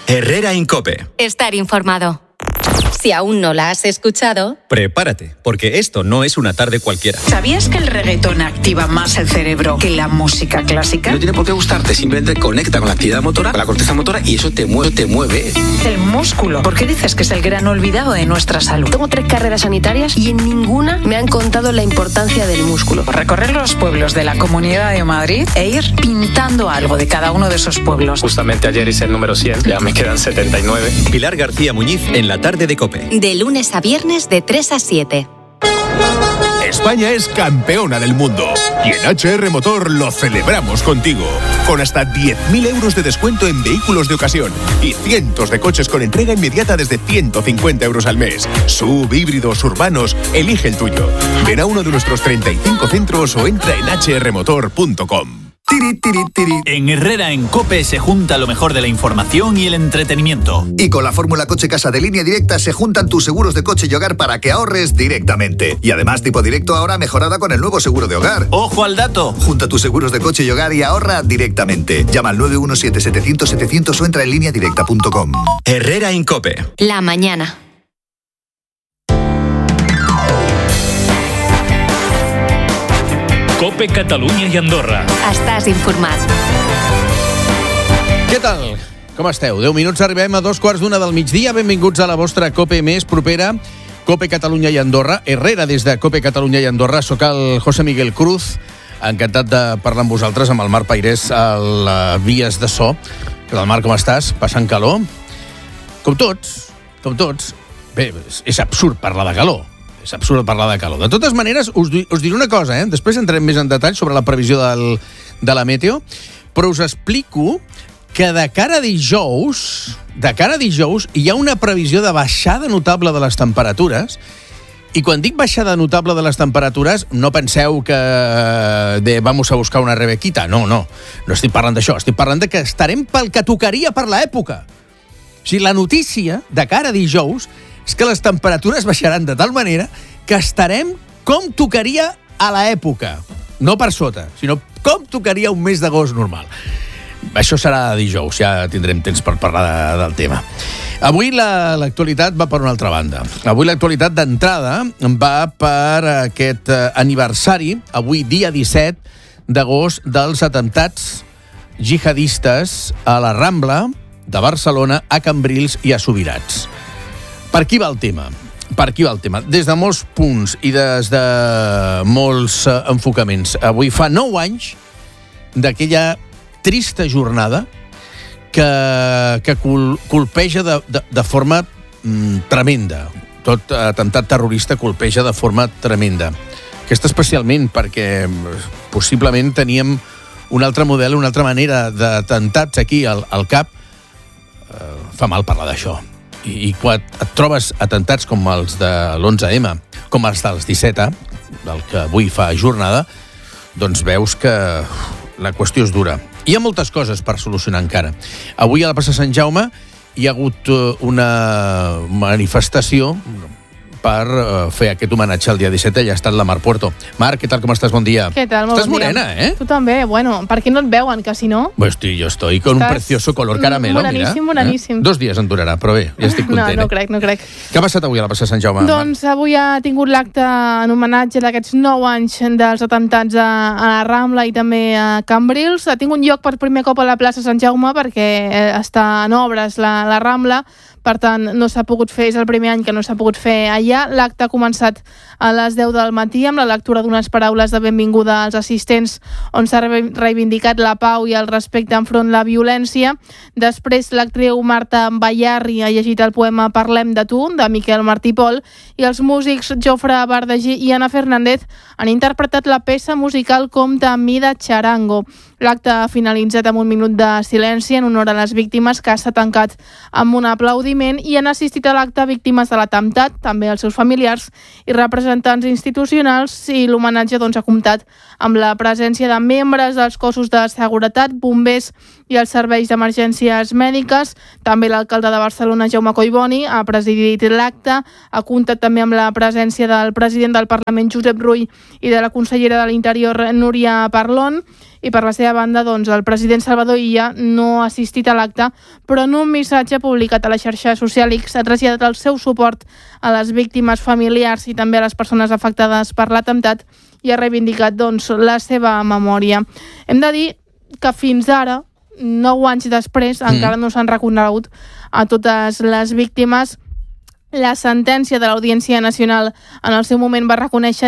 Herrera Incope. Estar informado. Si aún no la has escuchado, prepárate, porque esto no es una tarde cualquiera. ¿Sabías que el reggaetón activa más el cerebro que la música clásica? No tiene por qué gustarte, simplemente conecta con la actividad motora, con la corteza motora, y eso te mueve. El músculo. ¿Por qué dices que es el gran olvidado de nuestra salud? Tengo 3 carreras sanitarias y en ninguna me han contado la importancia del músculo. Recorrer los pueblos de la Comunidad de Madrid e ir pintando algo de cada uno de esos pueblos. Justamente ayer hice el número 100, ya me quedan 79. Pilar García Muñiz en la tarde de COPE. de lunes a viernes de 3 a 7. España es campeona del mundo y en HR Motor lo celebramos contigo. Con hasta 10.000 euros de descuento en vehículos de ocasión y cientos de coches con entrega inmediata desde 150 euros al mes. SUV, híbridos, urbanos, elige el tuyo. Ven a uno de nuestros 35 centros o entra en hrmotor.com. En Herrera en COPE se junta lo mejor de la información y el entretenimiento. Y con la fórmula Coche Casa de Línea Directa se juntan tus seguros de coche y hogar para que ahorres directamente. Y además tipo directo ahora mejorada con el nuevo seguro de hogar. ¡Ojo al dato! Junta tus seguros de coche y hogar y ahorra directamente. Llama al 917-700-700 o entra en lineadirecta.com. Herrera en COPE. La mañana. COPE Catalunya i Andorra. Estàs informat. Què tal? Com esteu? 10 minuts, arribem a 2:15 del migdia. Benvinguts a la vostra COPE més propera. COPE Catalunya i Andorra. Herrera des de COPE Catalunya i Andorra. Soc el José Miguel Cruz. Encantat de parlar amb vosaltres, amb el Marc Pairés a les vies de so. Què tal, Marc, com estàs? Passant calor? Com tots. Bé, és absurd parlar de calor. És absurd parlar de calor. De totes maneres, us diré una cosa, després entrem més en detall sobre la previsió de la meteo, però us explico que de cara a dijous hi ha una previsió de baixada notable de les temperatures, i quan dic baixada notable de les temperatures, no penseu que vamos a buscar una rebequita. No estic parlant d'això. Estic parlant de que estarem pel que tocaria per l'època. O sigui, la notícia de cara a dijous és que les temperatures baixaran de tal manera que estarem com tocaria a l'època. No per sota, sinó com tocaria un mes d'agost normal. Això serà dijous, ja tindrem temps per parlar del tema. Avui l'actualitat va per una altra banda. Avui l'actualitat d'entrada va per aquest aniversari, avui dia 17 d'agost, dels atemptats jihadistes a la Rambla de Barcelona, a Cambrils i a Subirats. Per aquí va el tema. Des de molts punts i des de molts enfocaments. Avui fa 9 anys d'aquella trista jornada que colpeja de forma tremenda. Tot atemptat terrorista colpeja de forma tremenda. Aquesta especialment perquè possiblement teníem un altre model, una altra manera d'atemptats aquí al cap. Fa mal parlar d'això. I quan et trobes atemptats com els de l'11M, com els dels 17A, del que avui fa jornada, doncs veus que la qüestió és dura. Hi ha moltes coses per solucionar encara. Avui a la plaça Sant Jaume hi ha hagut una manifestació per fer aquest homenatge al dia 17. Ja ha estat la Mar Puerto. Marc, què tal, com estàs? Bon dia. Què tal? Molt estàs bon dia. morena, Tu també, bueno, per què no et veuen, que si no... Pues yo estoy con un precioso color caramelo, moreníssim, mira. moreníssim. 2 dies en durarà, però bé, ja estic content. No crec. Què ha passat avui a la plaça Sant Jaume? Doncs avui ha tingut l'acte en homenatge d'aquests 9 anys dels atemptats a la Rambla i també a Cambrils. Ha tingut lloc per primer cop a la plaça Sant Jaume perquè està en obres la Rambla, per tant no s'ha pogut fer, és el primer any que no s'ha pogut fer allà. L'acte ha començat a les 10 del matí amb la lectura d'unes paraules de benvinguda als assistents on s'ha reivindicat la pau i el respecte enfront la violència. Després l'actriu Marta Ballarri ha llegit el poema Parlem de tu, de Miquel Martí Pol, i els músics Jofre Bardagí i Ana Fernández han interpretat la peça musical Compte amb mi de Charango. L'acte ha finalitzat amb un minut de silenci en honor a les víctimes, que s'ha tancat amb un aplaudiment, i han assistit a l'acte víctimes de l'atemptat, també els seus familiars i representants institucionals, i l'homenatge ha comptat amb la presència de membres dels cossos de seguretat, bombers i els serveis d'emergències mèdiques. També l'alcalde de Barcelona, Jaume Collboni, ha presidit l'acte. Ha comptat també amb la presència del president del Parlament, Josep Rull, i de la consellera de l'Interior, Núria Parlon. i per la seva banda doncs, el president Salvador Illa no ha assistit a l'acte, però en un missatge publicat a la xarxa social X ha traslladat el seu suport a les víctimes familiars i també a les persones afectades per l'atemptat i ha reivindicat doncs, la seva memòria. Hem de dir que fins ara, 9 anys després, encara no s'han reconegut a totes les víctimes. La sentència de l'Audiència Nacional en el seu moment va reconèixer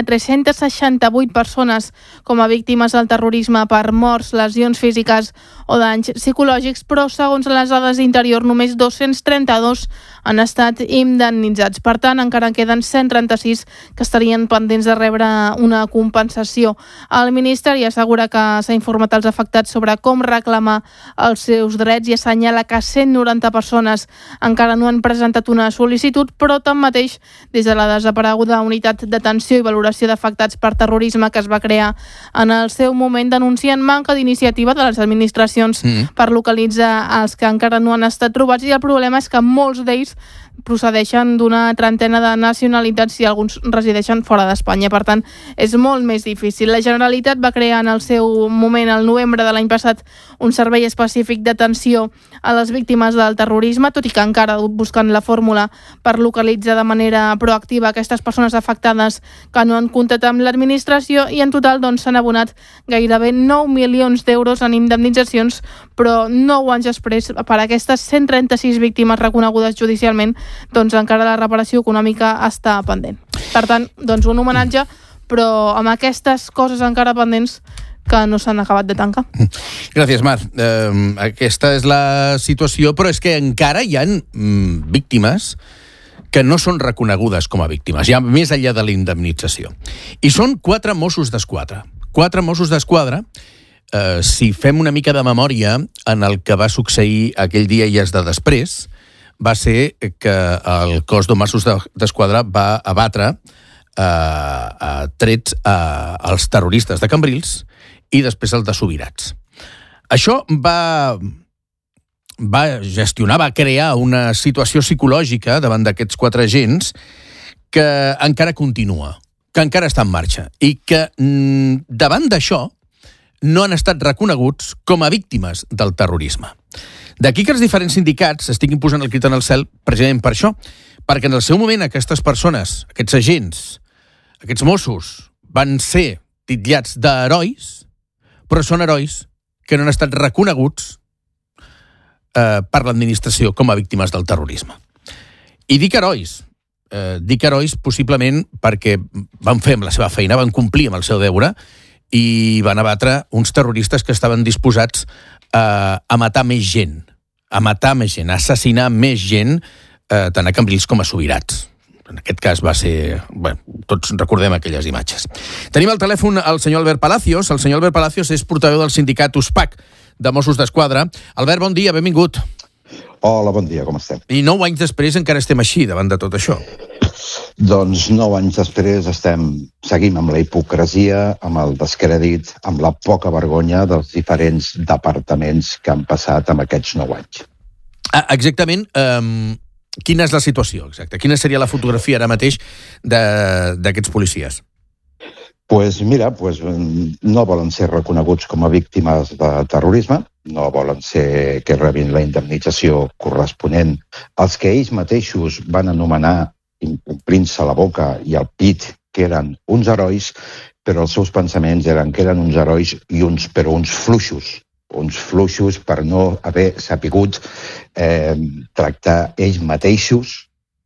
368 persones com a víctimes del terrorisme per morts, lesions físiques o danys psicològics, però segons les dades d'Interior només 232 han estat indemnitzats. Per tant, encara queden 136 que estarien pendents de rebre una compensació. El Ministeri assegura que s'ha informat als afectats sobre com reclamar els seus drets i assenyala que 190 persones encara no han presentat una sol·licitud, però tanmateix, des de la desapareguda unitat d'atenció i valoració d'afectats per terrorisme que es va crear en el seu moment, denuncien manca d'iniciativa de les administracions per localitzar els que encara no han estat trobats, i el problema és que molts d'ells procedeixen d'una trentena de nacionalitats i alguns resideixen fora d'Espanya. Per tant, és molt més difícil. La Generalitat va crear en el seu moment, al novembre de l'any passat, un servei específic d'atenció a les víctimes del terrorisme, tot i que encara buscant la fórmula per localitzar de manera proactiva aquestes persones afectades que no han comptat amb l'administració, i en total s'han abonat gairebé 9 milions d'euros en indemnitzacions, però 9 anys després, per aquestes 136 víctimes reconegudes judicialment, encara la reparació econòmica està pendent. Per tant, un homenatge, però amb aquestes coses encara pendents que no s'han acabat de tancar. Gràcies, Mar. Aquesta és la situació, però és que encara hi ha víctimes que no són reconegudes com a víctimes, ja més enllà de la indemnització. I són 4 Mossos d'Esquadra. 4 Mossos d'Esquadra, si fem una mica de memòria en el que va succeir aquell dia i és de després, va ser que el cos de Mossos d'Esquadra va abatre trets als terroristes de Cambrils i després els de Subirats. Això va gestionar, va crear una situació psicològica davant d'aquests 4 agents que encara continua, que encara està en marxa i que davant d'això no han estat reconeguts com a víctimes del terrorisme. D'aquí que els diferents sindicats estiguin posant el crit en el cel precisament per això, perquè en el seu moment aquestes persones, aquests agents, aquests Mossos, van ser titllats d'herois, però són herois que no han estat reconeguts per l'administració com a víctimes del terrorisme. I dic herois possiblement perquè van fer amb la seva feina, van complir amb el seu deure i van abatre uns terroristes que estaven disposats a matar més gent, a assassinar més gent, tant a Cambrils com a Subirats. En aquest cas va ser... Bé, tots recordem aquelles imatges. Tenim al telèfon el senyor Albert Palacios. El senyor Albert Palacios és portaveu del sindicat USPAC de Mossos d'Esquadra. Albert, bon dia, benvingut. Hola, bon dia, com estem? I 9 anys després encara estem així, davant de tot això. Doncs 9 anys després seguim amb la hipocresia, amb el descrèdit, amb la poca vergonya dels diferents departaments que han passat amb aquests 9 anys. Exactament, quina és la situació? Exacte? Quina seria la fotografia ara mateix d'aquests policies? Pues mira, no volen ser reconeguts com a víctimes de terrorisme, no volen ser que rebin la indemnització corresponent. Els que ells mateixos van anomenar, omplint-se la boca i el pit, que eren uns herois, però els seus pensaments eren que eren uns herois i uns fluixos per no haver sapigut tractar ells mateixos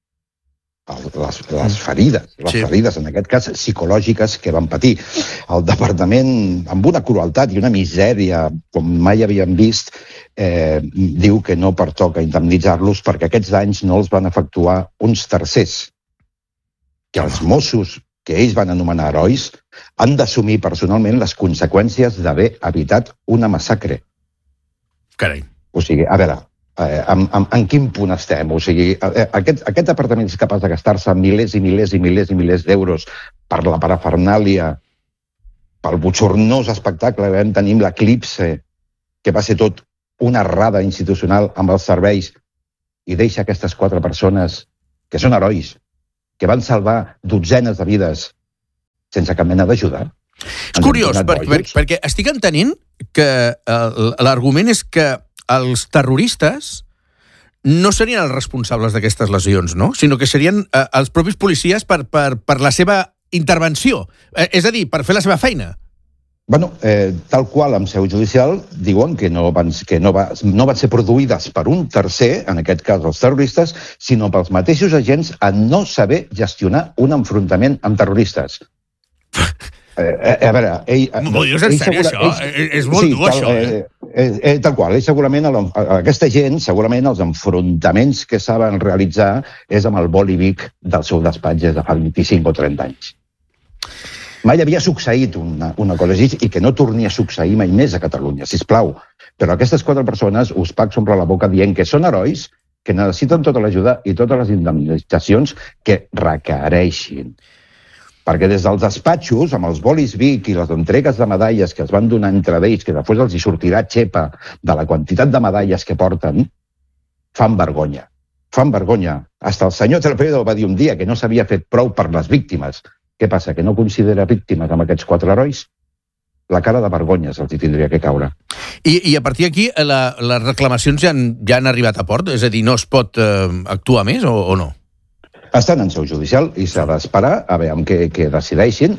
les ferides, en aquest cas psicològiques, que van patir. El departament, amb una crueltat i una misèria com mai havíem vist, diu que no pertoca indemnitzar-los perquè aquests danys no els van efectuar uns tercers, que els Mossos, que ells van anomenar herois, han d'assumir personalment les conseqüències d'haver evitat una massacre. Carai. O sigui, a veure, en quin punt estem? O sigui, aquest departament és capaç de gastar-se milers i milers i milers i milers d'euros per la parafernàlia, pel bochornós espectacle que vam tenir amb l'eclipse, que va ser tot una errada institucional amb els serveis, i deixa aquestes 4 persones, que són herois, que van salvar dotzenes de vides sense cap mena d'ajuda. És curiós, perquè estic entenent que l'argument és que els terroristes no serien els responsables d'aquestes lesions, no? Sinó que serien els propis policies per la seva intervenció. És a dir, per fer la seva feina. Bueno, tal qual amb seu judicial diuen que no van ser produïdes per un tercer, en aquest cas els terroristes, sinó pels mateixos agents a no saber gestionar un enfrontament amb terroristes. A veure, M'ho dius en sèrio, això? És molt dur, això, Tal qual, segurament aquesta gent, segurament els enfrontaments que saben realitzar és amb el bòlivic del seu despatx de fa 25 o 30 anys. Mai havia succeït una cosa així i que no torni a succeir mai més a Catalunya, sisplau. Però aquestes 4 persones us pac s'omple la boca dient que són herois, que necessiten tota l'ajuda i totes les indemnitzacions que requereixin. Perquè des dels despatxos, amb els bolis Vic i les entregues de medalles que es van donar entre ells, que després els hi sortirà xepa de la quantitat de medalles que porten, fan vergonya. Fan vergonya. Hasta el senyor Trapero va dir un dia que no s'havia fet prou per les víctimes. Què passa, que no considera víctimes amb aquests 4 herois? La cara de vergonya se'ls tindria que caure. I a partir d'aquí, les reclamacions ja han arribat a port? És a dir, no es pot actuar més o no? Estan en seu judicial i s'ha d'esperar a veure què decideixin.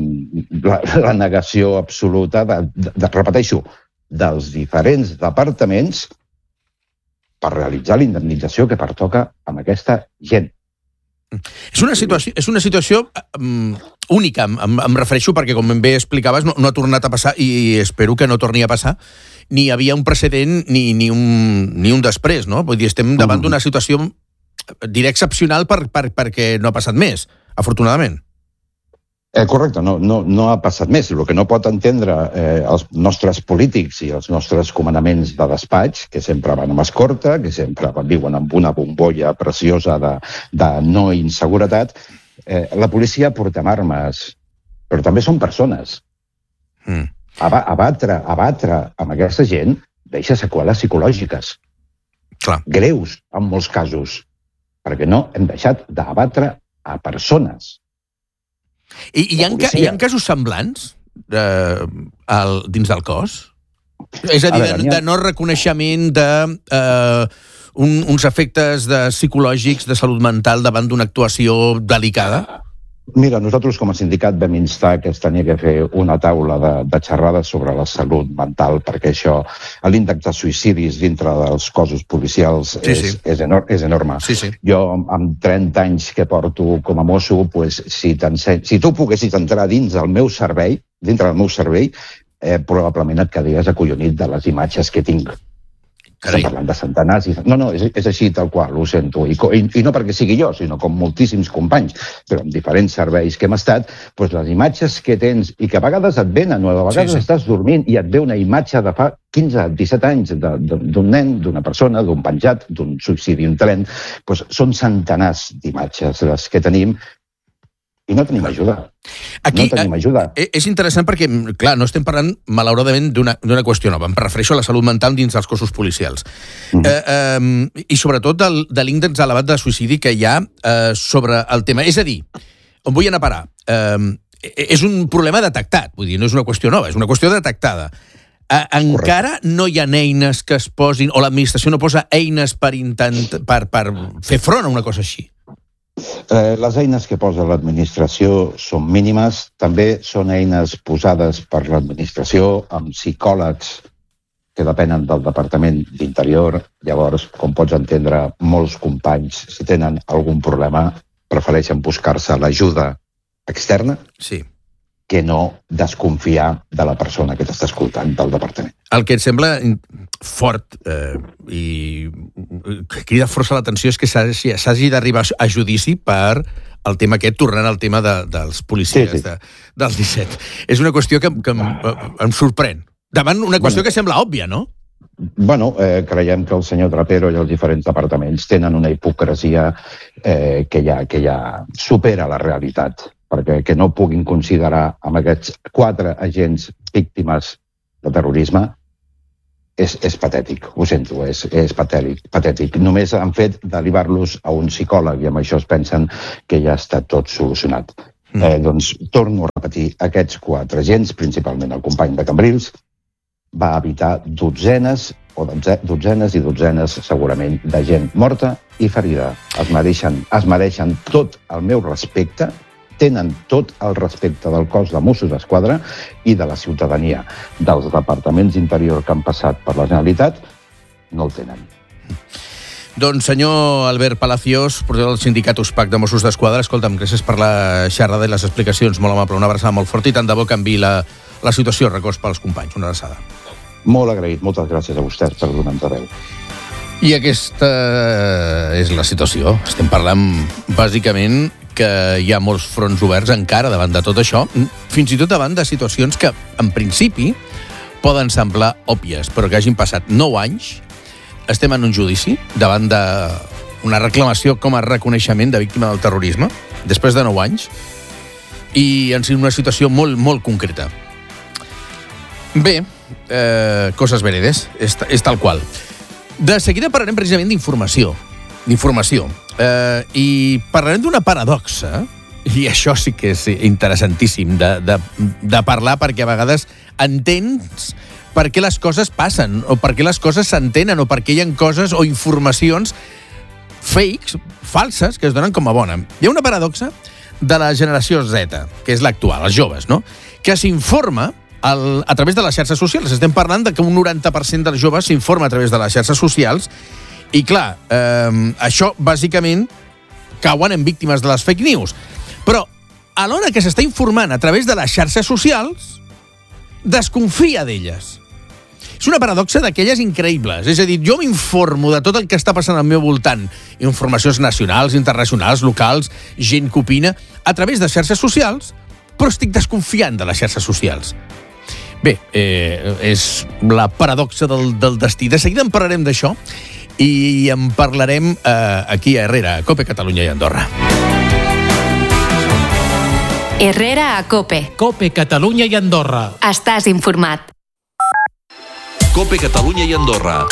La negació absoluta, repeteixo, dels diferents departaments per realitzar la indemnització que pertoca amb aquesta gent. És una situació única, em refereixo perquè, com ben bé explicaves, no ha tornat a passar i espero que no torni a passar. Ni hi havia un precedent ni un després, no? Vull dir, estem davant d'una situació, diré, excepcional perquè no ha passat més, afortunadament. Correcte, no ha passat més. El que no pot entendre els nostres polítics i els nostres comandaments de despatx, que sempre van amb escorta, que sempre viuen amb una bombolla preciosa de no inseguretat, la policia porta armes, però també són persones. Abatre amb aquesta gent deixa seqüeles psicològiques. Greus, en molts casos, perquè no hem deixat d'abatre a persones. I hi ha casos semblants dins del cos? És a dir, de no reconeixement d'uns efectes psicològics de salut mental davant d'una actuació delicada? Mira, nosaltres com a sindicat vam instar que es tenia que fer una taula de xerrades sobre la salut mental, perquè això, l'índex de suïcidis dintre dels cossos policials és enorme. Jo, amb 30 anys que porto com a mosso, si tu poguessis entrar dins del meu servei, probablement et quedaries acollonit de les imatges que tinc. Estem parlant de centenars. No, és així tal qual, ho sento. I no perquè sigui jo, sinó com moltíssims companys, però en diferents serveis que hem estat, les imatges que tens i que a vegades et venen, o a vegades estàs dormint i et ve una imatge de fa 15-17 anys d'un nen, d'una persona, d'un penjat, d'un suïcidi, un tren, són centenars d'imatges les que tenim i no tenim ajuda. Aquí, és interessant perquè, clar, no estem parlant, malauradament, d'una qüestió nova. Em refereixo a la salut mental dins dels cossos policials. I sobretot de l'índex elevat de suïcidi que hi ha sobre el tema. És a dir, on vull anar a parar? És un problema detectat, vull dir, no és una qüestió nova, és una qüestió detectada. Encara no hi ha eines que es posin, o l'administració no posa eines per fer front a una cosa així? Les eines que posa l'administració són mínimes, també són eines posades per l'administració amb psicòlegs que depenen del Departament d'Interior. Llavors, com pots entendre, molts companys, si tenen algun problema, prefereixen buscar-se l'ajuda externa que no desconfiar de la persona que t'està escoltant del departament. El que et sembla fort i crida força l'atenció és que s'hagi d'arribar a judici per el tema aquest, tornant al tema dels policies dels 17. És una qüestió que em sorprèn. Davant una qüestió que sembla òbvia, no? Bueno, creiem que el senyor Trapero i els diferents departaments tenen una hipocresia que ja supera la realitat, perquè que no puguin considerar amb aquests 4 agents víctimes de terrorisme és patètic, ho sento, és patètic. Només han fet derivar-los a un psicòleg i amb això es pensen que ja està tot solucionat. Doncs torno a repetir, aquests 4 agents, principalment el company de Cambrils, va evitar dotzenes i dotzenes segurament de gent morta i ferida. Es mereixen tot el meu respecte, tenen tot el respecte del cos de Mossos d'Esquadra i de la ciutadania. Dels departaments d'interior que han passat per la Generalitat, no el tenen. Doncs senyor Albert Palacios, portador del sindicat USPAC de Mossos d'Esquadra, escolta'm, gràcies per la xerrada i les explicacions, molt amable, una abraçada molt forta i tant de bo canviï la situació a records pels companys. Una abraçada. Molt agraït, moltes gràcies a vostès per donar-nos veu. I aquesta és la situació. Estem parlant, bàsicament, que hi ha molts fronts oberts encara davant de tot això, fins i tot davant de situacions que, en principi, poden semblar òbvies, però que hagin passat 9 anys, estem en un judici davant d'una reclamació com a reconeixement de víctima del terrorisme, després de 9 anys, i en una situació molt, molt concreta. Bé, coses veredes, és tal qual. De seguida parlarem precisament d'informació. I parlarem d'una paradoxa, i això sí que és interessantíssim de parlar, perquè a vegades entens per què les coses passen, o per què les coses s'entenen, o per què hi ha coses o informacions fakes, falses, que es donen com a bona. Hi ha una paradoxa de la generació Z, que és l'actual, els joves, no?, que s'informa a través de les xarxes socials. Estem parlant de que un 90% dels joves s'informa a través de les xarxes socials i, clar, això, bàsicament, cauen en víctimes de les fake news. Però, a l'hora que s'està informant a través de les xarxes socials, desconfia d'elles. És una paradoxa d'aquelles increïbles. És a dir, jo m'informo de tot el que està passant al meu voltant, informacions nacionals, internacionals, locals, gent que opina, a través de xarxes socials, però estic desconfiant de les xarxes socials. Bé, és la paradoxa del destí. De seguida en parlarem d'això i en parlarem aquí a Herrera, a COPE, Catalunya i Andorra. Herrera a COPE. COPE, Catalunya i Andorra. Estàs informat. COPE, Catalunya i Andorra.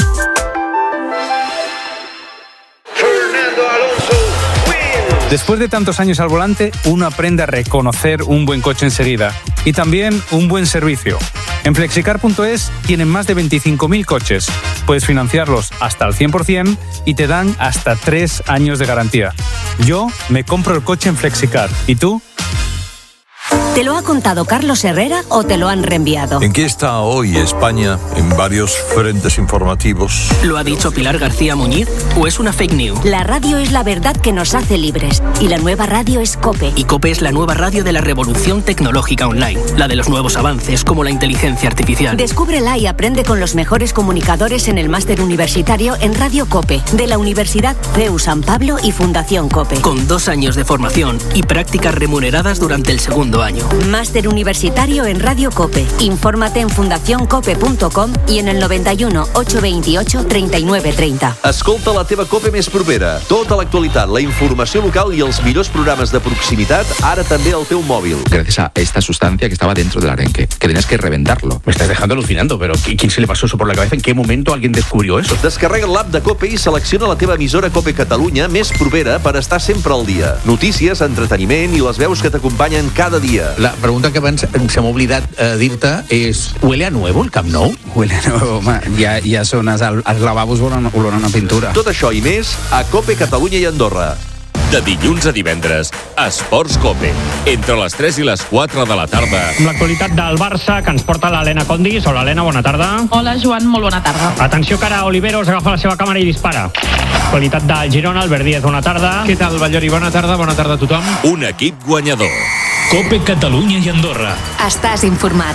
Después de tantos años al volante, uno aprende a reconocer un buen coche enseguida y también un buen servicio. En Flexicar.es tienen más de 25.000 coches. Puedes financiarlos hasta el 100% y te dan hasta 3 años de garantía. Yo me compro el coche en Flexicar. ¿Y tú? ¿Te lo ha contado Carlos Herrera o te lo han reenviado? ¿En qué está hoy España en varios frentes informativos? ¿Lo ha dicho Pilar García Muñiz o es una fake news? La radio es la verdad que nos hace libres y la nueva radio es COPE. Y COPE es la nueva radio de la revolución tecnológica online, la de los nuevos avances como la inteligencia artificial. Descúbrela y aprende con los mejores comunicadores en el máster universitario en Radio COPE de la Universidad CEU San Pablo y Fundación COPE. Con 2 años de formación y prácticas remuneradas durante el segundo año. Máster universitario en Radio COPE. Infórmate en fundacioncope.com y en el 91 828 39 30. Escolta la teva COPE més propera. Tota l'actualitat, la informació local i els millors programes de proximitat, ara també al teu mòbil. Gracias a esta sustancia que estaba dentro del arenque, que tenías que reventarlo. Me estás dejando alucinando, pero ¿quién se le pasó eso por la cabeza? ¿En qué momento alguien descubrió eso? Descarrega l'app de COPE i selecciona la teva emissora COPE Catalunya més propera per estar sempre al dia. Notícies, entreteniment i les veus que t'acompanyen cada dia. La pregunta que abans se m'ha oblidat dir-te és: ¿huele a nuevo el Camp Nou? Huele a nuevo, home, ja són els lavabos olorant una pintura. Tot això i més a COPE Catalunya i Andorra. De dilluns a divendres, Esports COPE, entre les 3 i les 4 de la tarda. Amb l'actualitat del Barça, que ens porta l'Helena Condis. Hola, Helena, bona tarda. Hola, Joan, molt bona tarda. Atenció, que ara Oliveros agafa la seva càmera i dispara. Qualitat del Girona, Albert Díaz, bona tarda. Què tal, Ballori? Bona tarda a tothom. Un equip guanyador. COPE Catalunya i Andorra. Estàs informat.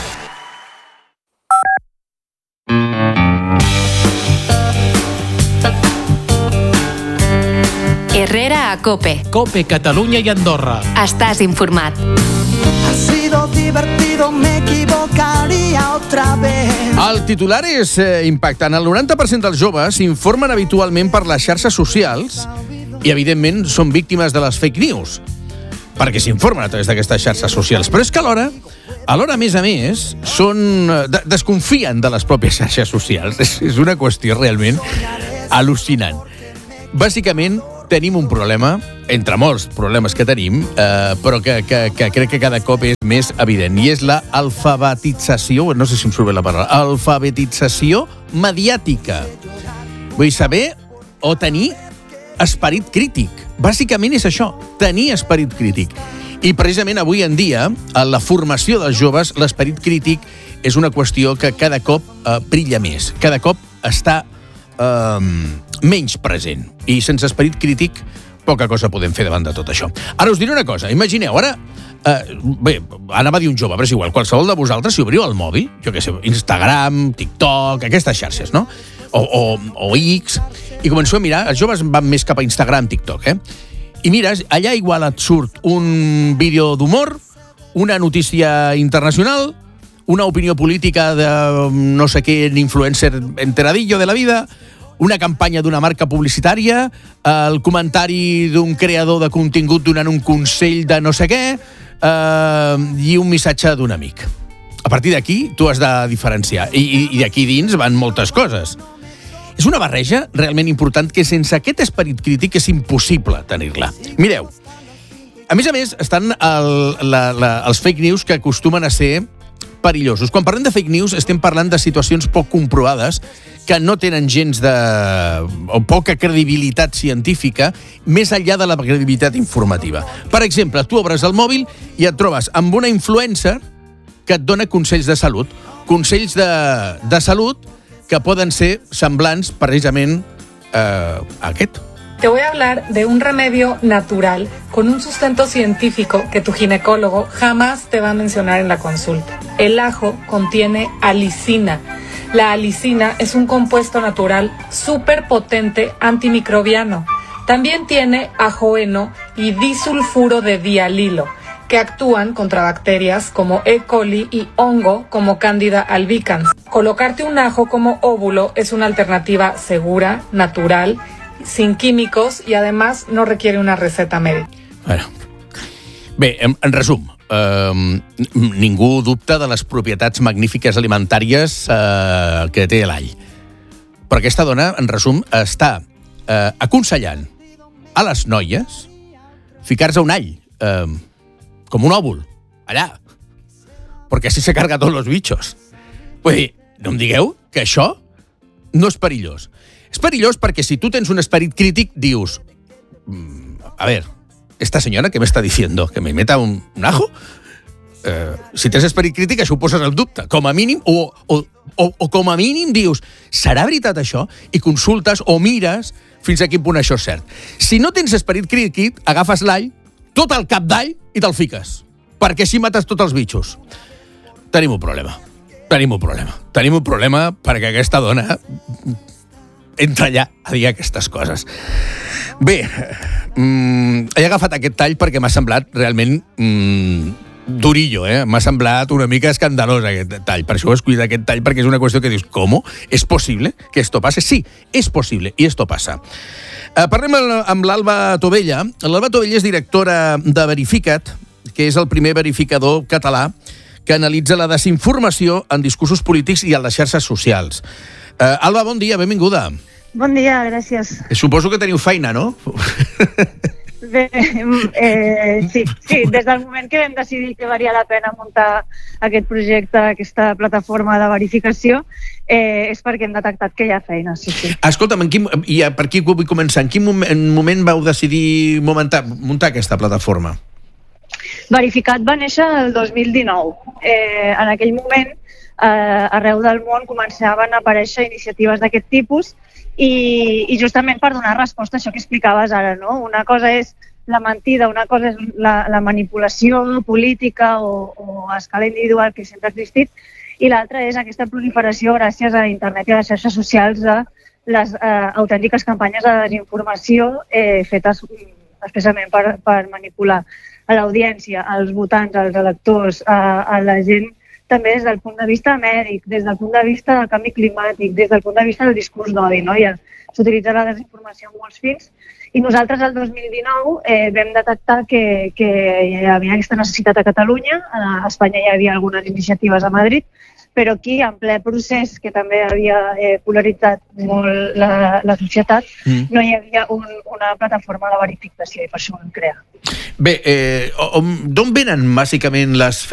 Herrera a COPE. COPE Catalunya i Andorra. Estàs informat. Ha sido divertido, me equivocaría otra vez. El titular és impactant. El 90% dels joves s'informen habitualment per les xarxes socials i, evidentment, són víctimes de les fake news, perquè s'informen a través d'aquestes xarxes socials. Però és que alhora, a més a més, desconfien de les pròpies xarxes socials. És una qüestió realment al·lucinant. Bàsicament, tenim un problema entre molts problemes que tenim, però que crec que cada cop és més evident, i és la alfabetització, no sé si em surt bé la paraula, alfabetització mediàtica. Vull saber o tenir esperit crític. Bàsicament és això, tenir esperit crític. I precisament avui en dia, a la formació dels joves, l'esperit crític és una qüestió que cada cop brilla més, cada cop està menys present. I sense esperit crític, poca cosa podem fer davant de tot això. Ara us diré una cosa, imagineu, ara... bé, anava a dir un jove, però és igual, qualsevol de vosaltres, si obriu el mòbil, jo què sé, Instagram, TikTok, aquestes xarxes, no? O X, i començo a mirar, els joves van més cap a Instagram, TikTok, i mires, allà igual et surt un vídeo d'humor, una notícia internacional, una opinió política de no sé què influencer enteradillo de la vida, una campanya d'una marca publicitària, el comentari d'un creador de contingut donant un consell de no sé què, i un missatge d'un amic. A partir d'aquí, tu has de diferenciar. I d'aquí dins van moltes coses. És una barreja realment important que sense aquest esperit crític és impossible tenir-la. Mireu, a més, estan els fake news que acostumen a ser perillosos. Quan parlem de fake news estem parlant de situacions poc comprovades que no tenen gens o poca credibilitat científica més enllà de la credibilitat informativa. Per exemple, tu obres el mòbil i et trobes amb una influencer que et dona consells de salut. Consells de salut que poden ser semblants precisament a aquest. Te voy a hablar de un remedio natural con un sustento científico que tu ginecólogo jamás te va a mencionar en la consulta. El ajo contiene alicina. La alicina es un compuesto natural súper potente antimicrobiano. También tiene ajoeno y disulfuro de dialilo, que actúan contra bacterias como E. coli y hongo como Candida albicans. Colocarte un ajo como óvulo es una alternativa segura, natural, sin químicos y además no requiere una receta médica. Bueno. Bé, en resum, ningú dubta de les propietats magnífiques alimentàries que té l'all. Però aquesta dona, en resum, està aconsellant a les noies ficar-se un all, com un òvul, allà, perquè així se carga tots els bitxos. Vull dir, no em digueu que això no és perillós. És perillós perquè si tu tens un esperit crític, dius, a ver, esta senyora què m'està diciendo? ¿Que me meta un ajo? Si tens esperit crític, això ho poses en dubte. Com a mínim, o com a mínim dius, serà veritat això? I consultes o mires fins a quin punt això és cert. Si no tens esperit crític, agafes l'all, tot el cap d'all i te'l fiques. Perquè així mates tots els bitxos. Tenim un problema. Tenim un problema perquè aquesta dona entra allà a dir aquestes coses. Bé, he agafat aquest tall perquè m'ha semblat realment durillo, M'ha semblat una mica escandalós aquest tall. Per això he escollit aquest tall, perquè és una qüestió que dius, ¿cómo? ¿Es posible que esto pase? Sí, es posible, y esto pasa. Parlem amb l'Alba Tovella. L'Alba Tovella és directora de Verificat, que és el primer verificador català que analitza la desinformació en discursos polítics i a les xarxes socials. Alba, bon dia, benvinguda. Bon dia, gràcies. Suposo que teniu feina, no? Bé, sí, des del moment que vam decidir que valia la pena muntar aquest projecte, aquesta plataforma de verificació, és perquè hem detectat que hi ha feina, sí. Escolta'm, per aquí vull començar. En quin moment vau decidir muntar aquesta plataforma? Verificat va néixer el 2019. En aquell moment, arreu del món començaven a aparèixer iniciatives d'aquest tipus i justament per donar resposta a això que explicaves ara, no? Una cosa és la mentida, una cosa és la manipulació política o a escala individual que sempre ha existit, i l'altra és aquesta proliferació gràcies a internet i a les xarxes socials de les autèntiques campanyes de desinformació fetes especialment per manipular a l'audiència, als votants, als electors, a la gent, també des del punt de vista mèdic, des del punt de vista del canvi climàtic, des del punt de vista del discurs d'odi, no? S'utilitza la desinformació amb molts fins, i nosaltres el 2019 vam detectar que hi havia aquesta necessitat a Catalunya. A Espanya hi havia algunes iniciatives a Madrid, però aquí, en ple procés, que també havia polaritzat molt la societat, no hi havia una plataforma de verificació i per això ho vam crear. Bé, d'on venen bàsicament les